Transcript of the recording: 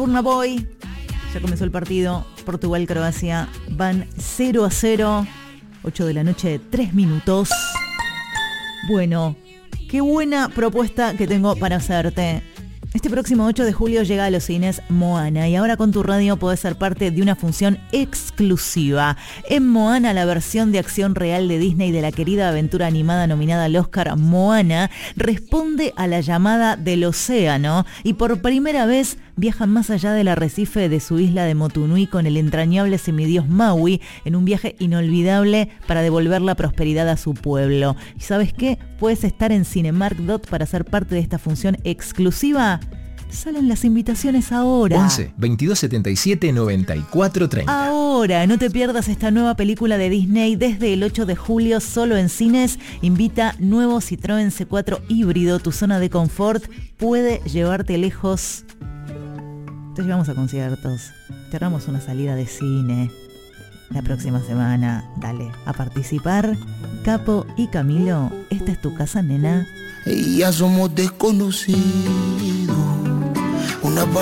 Burna Boy. Ya comenzó el partido. Portugal-Croacia. Van 0-0. 8 de la noche, 3 minutos. Bueno, qué buena propuesta que tengo para hacerte. Este próximo 8 de julio llega a los cines Moana y ahora con tu radio podés ser parte de una función exclusiva. En Moana, la versión de acción real de Disney de la querida aventura animada nominada al Oscar, Moana, responde a la llamada del océano y por primera vez viajan más allá del arrecife de su isla de Motunui con el entrañable semidios Maui en un viaje inolvidable para devolver la prosperidad a su pueblo. ¿Y sabes qué? Puedes estar en Cinemark para ser parte de esta función exclusiva. Salen las invitaciones ahora. 11 22 77 94 30. Ahora, no te pierdas esta nueva película de Disney desde el 8 de julio solo en cines. Invita nuevo Citroën C4 híbrido. Tu zona de confort puede llevarte lejos. Te llevamos a conciertos. Te damos una salida de cine. La próxima semana, dale, a participar. Capo y Camilo, esta es tu casa, nena. Ya somos desconocidos. Una